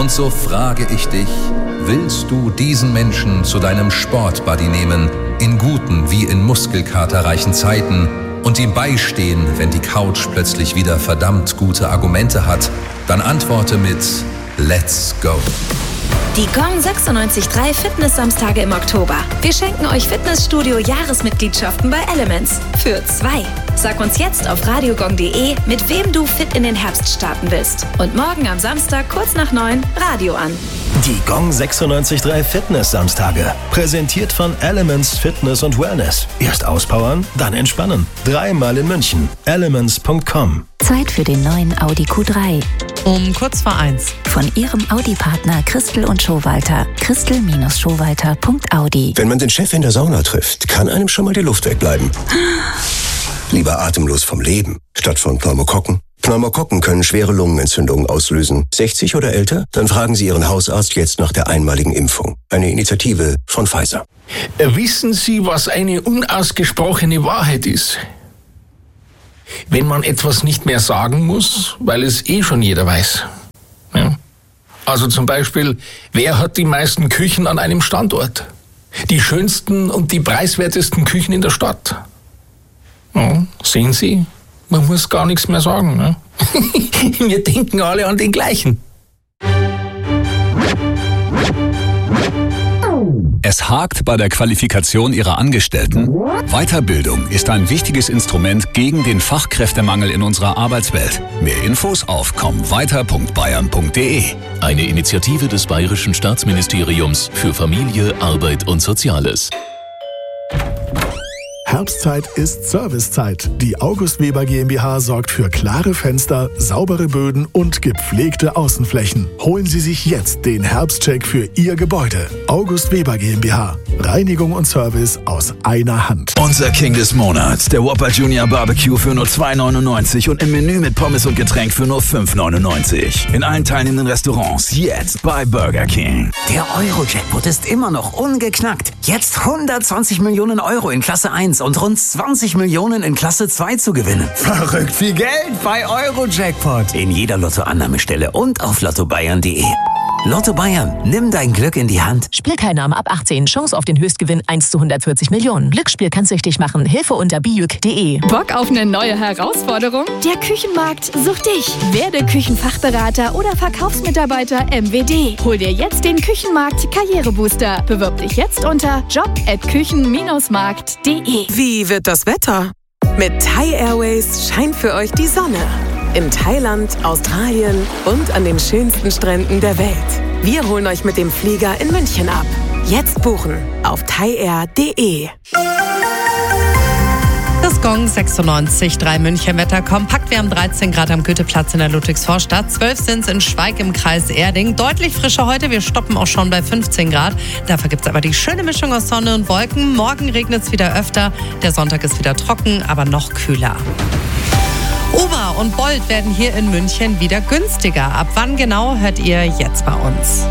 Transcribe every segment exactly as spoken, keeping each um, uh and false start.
Und so frage ich dich, willst du diesen Menschen zu deinem Sportbuddy nehmen, in guten wie in muskelkaterreichen Zeiten, und ihm beistehen, wenn die Couch plötzlich wieder verdammt gute Argumente hat? Dann antworte mit Let's go! Die Gong sechsundneunzig Komma drei Fitness-Samstage im Oktober. Wir schenken euch Fitnessstudio-Jahresmitgliedschaften bei Elements. Für zwei. Sag uns jetzt auf radiogong punkt de, mit wem du fit in den Herbst starten willst. Und morgen am Samstag kurz nach neun Radio an. Die Gong sechsundneunzig Komma drei Fitness-Samstage. Präsentiert von Elements Fitness und Wellness. Erst auspowern, dann entspannen. Dreimal in München. elements punkt com. Zeit für den neuen Audi Q drei. Um kurz vor eins. Von Ihrem Audi-Partner Christel und Schowalter. Christel Schowalter punkt audi. Wenn man den Chef in der Sauna trifft, kann einem schon mal die Luft wegbleiben. Lieber atemlos vom Leben, statt von Pneumokokken. Pneumokokken können schwere Lungenentzündungen auslösen. sechzig oder älter? Dann fragen Sie Ihren Hausarzt jetzt nach der einmaligen Impfung. Eine Initiative von Pfizer. Wissen Sie, was eine unausgesprochene Wahrheit ist? Wenn man etwas nicht mehr sagen muss, weil es eh schon jeder weiß. Ja. Also zum Beispiel, wer hat die meisten Küchen an einem Standort? Die schönsten und die preiswertesten Küchen in der Stadt. Ja, sehen Sie, man muss gar nichts mehr sagen. Ne? Wir denken alle an den gleichen. Es hakt bei der Qualifikation Ihrer Angestellten? Weiterbildung ist ein wichtiges Instrument gegen den Fachkräftemangel in unserer Arbeitswelt. Mehr Infos auf komm weiter punkt bayern punkt de. Eine Initiative des Bayerischen Staatsministeriums für Familie, Arbeit und Soziales. Herbstzeit ist Servicezeit. Die August Weber GmbH sorgt für klare Fenster, saubere Böden und gepflegte Außenflächen. Holen Sie sich jetzt den Herbstcheck für Ihr Gebäude. August Weber GmbH. Reinigung und Service aus einer Hand. Unser King des Monats, der Whopper Junior Barbecue für nur zwei neunundneunzig und im Menü mit Pommes und Getränk für nur fünf neunundneunzig. In allen teilnehmenden Restaurants jetzt bei Burger King. Der Euro-Jackpot ist immer noch ungeknackt. Jetzt hundertzwanzig Millionen Euro in Klasse eins und rund zwanzig Millionen in Klasse zwei zu gewinnen. Verrückt viel Geld bei Euro-Jackpot. In jeder Lottoannahmestelle und auf lotto bayern punkt de. Lotto Bayern, nimm dein Glück in die Hand. Spielteilnahme ab achtzehn, Chance auf den Höchstgewinn eins zu hundertvierzig Millionen. Glücksspiel kann süchtig machen. Hilfe unter bijuk punkt de. Bock auf eine neue Herausforderung? Der Küchenmarkt sucht dich. Werde Küchenfachberater oder Verkaufsmitarbeiter M W D. Hol dir jetzt den Küchenmarkt Karrierebooster. Bewirb dich jetzt unter job at küchen markt punkt de. Wie wird das Wetter? Mit Thai Airways scheint für euch die Sonne. In Thailand, Australien und an den schönsten Stränden der Welt. Wir holen euch mit dem Flieger in München ab. Jetzt buchen auf thai air punkt de. Das Gong sechsundneunzig Komma drei München Wetter kompakt. Wir haben dreizehn Grad am Goetheplatz in der Ludwigsvorstadt. zwölf sind es in Schweig im Kreis Erding. Deutlich frischer heute. Wir stoppen auch schon bei fünfzehn Grad. Dafür gibt es aber die schöne Mischung aus Sonne und Wolken. Morgen regnet es wieder öfter. Der Sonntag ist wieder trocken, aber noch kühler. Uber und Bolt werden hier in München wieder günstiger. Ab wann genau, hört ihr jetzt bei uns.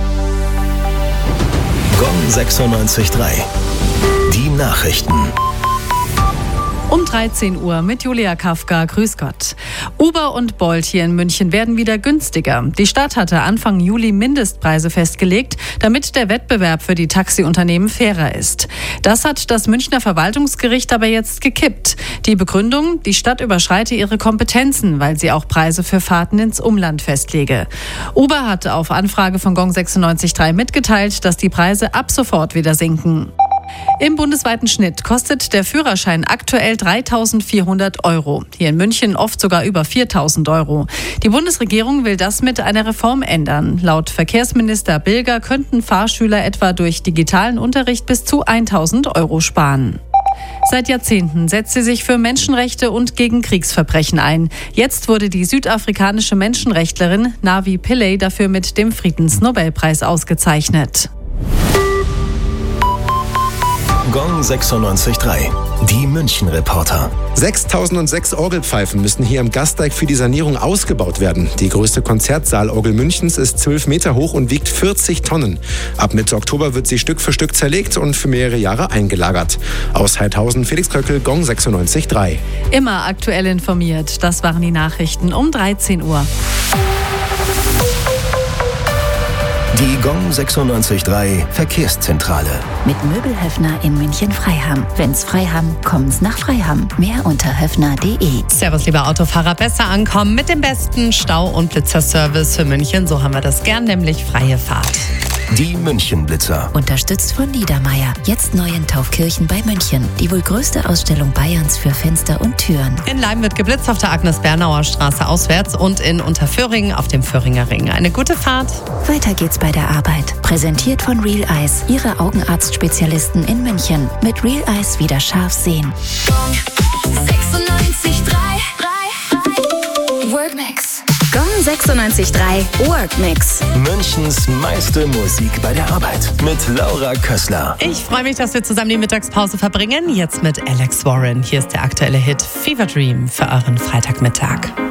Gong sechsundneunzig Komma drei. Die Nachrichten. Um dreizehn Uhr mit Julia Kafka. Grüß Gott. Uber und Bolt hier in München werden wieder günstiger. Die Stadt hatte Anfang Juli Mindestpreise festgelegt, damit der Wettbewerb für die Taxiunternehmen fairer ist. Das hat das Münchner Verwaltungsgericht aber jetzt gekippt. Die Begründung, die Stadt überschreite ihre Kompetenzen, weil sie auch Preise für Fahrten ins Umland festlege. Uber hat auf Anfrage von Gong sechsundneunzig Komma drei mitgeteilt, dass die Preise ab sofort wieder sinken. Im bundesweiten Schnitt kostet der Führerschein aktuell dreitausendvierhundert Euro. Hier in München oft sogar über viertausend Euro. Die Bundesregierung will das mit einer Reform ändern. Laut Verkehrsminister Bilger könnten Fahrschüler etwa durch digitalen Unterricht bis zu tausend Euro sparen. Seit Jahrzehnten setzt sie sich für Menschenrechte und gegen Kriegsverbrechen ein. Jetzt wurde die südafrikanische Menschenrechtlerin Navi Pillay dafür mit dem Friedensnobelpreis ausgezeichnet. Gong sechsundneunzig Komma drei. Die München-Reporter. sechstausendsechs Orgelpfeifen müssen hier im Gasteig für die Sanierung ausgebaut werden. Die größte Konzertsaalorgel Münchens ist zwölf Meter hoch und wiegt vierzig Tonnen. Ab Mitte Oktober wird sie Stück für Stück zerlegt und für mehrere Jahre eingelagert. Aus Heidhausen, Felix Kröckel, Gong sechsundneunzig Komma drei. Immer aktuell informiert. Das waren die Nachrichten um dreizehn Uhr. Die Gong sechsundneunzig Komma drei Verkehrszentrale. Mit Möbelhöfner in München-Freiham. Wenn's Freiham, kommt's nach Freiham. Mehr unter höfner punkt de. Servus, lieber Autofahrer, besser ankommen mit dem besten Stau- und Blitzerservice für München. So haben wir das gern, nämlich freie Fahrt. Die München-Blitzer. Unterstützt von Niedermeyer. Jetzt neu in Taufkirchen bei München. Die wohl größte Ausstellung Bayerns für Fenster und Türen. In Leim wird geblitzt auf der Agnes-Bernauer Straße auswärts und in Unterföhring auf dem Föhringer Ring. Eine gute Fahrt. Weiter geht's bei der Arbeit. Präsentiert von Real Eyes. Ihre Augenarztspezialisten in München. Mit Real Eyes wieder scharf sehen. sechsundneunzig Komma drei Workmix. Gong sechsundneunzig Komma drei Workmix. Münchens meiste Musik bei der Arbeit. Mit Laura Kössler. Ich freue mich, dass wir zusammen die Mittagspause verbringen. Jetzt mit Alex Warren. Hier ist der aktuelle Hit Fever Dream für euren Freitagmittag.